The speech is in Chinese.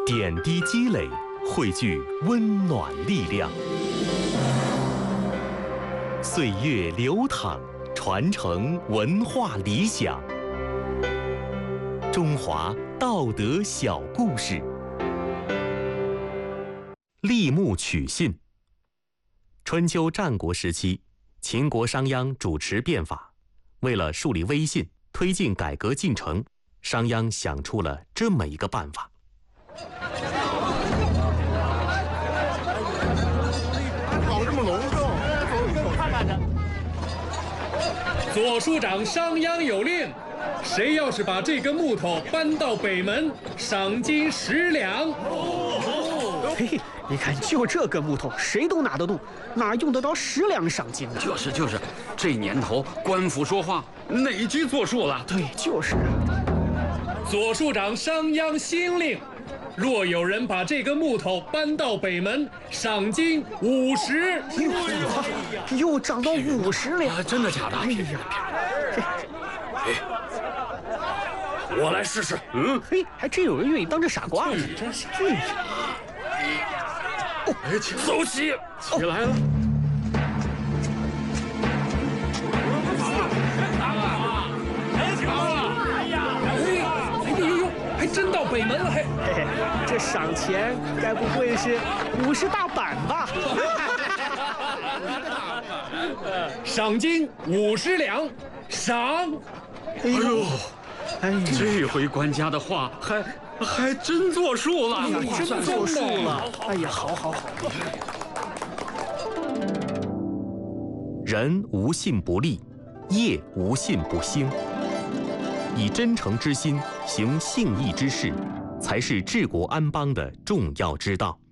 点滴积累，汇聚温暖力量。岁月流淌，传承文化理想。中华道德小故事。立木取信。春秋战国时期，秦国商鞅主持变法，为了树立威信，推进改革进程，商鞅想出了这么一个办法。 搞这么隆重，看看去。 左庶长商鞅有令，谁要是把这根木头搬到北门，赏金10两。 嘿，你看，就这根木头，谁都拿得动，哪用得着10两赏金呢？ 就是，这年头官府说话，哪句作数了？ 对，就是。 左庶长商鞅新令，若有人把这根木头搬到北门，赏金50。 又涨到50两， 真的假的？ 哎呀， 我来试试。 嘿，还真有人愿意当这傻瓜呢。 真是。 走起， 起来了。 还真到北门了，嘿， 这赏钱该不会是50大板吧？ 赏金50两，赏。 哎呦，这回官家的话还真作数了。 哎呀，真作数了。哎呀，好。 人无信不立，业无信不兴。以真诚之心行信义之事，才是治国安邦的重要之道。